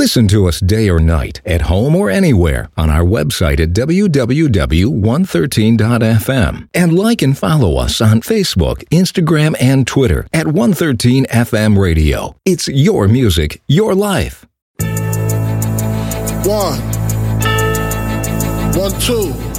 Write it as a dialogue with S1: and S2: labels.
S1: Listen to us day or night, at home or anywhere, on our website at www.113.fm. And like and follow us on Facebook, Instagram, and Twitter at 113 FM Radio. It's your music, your life.
S2: 1, 2.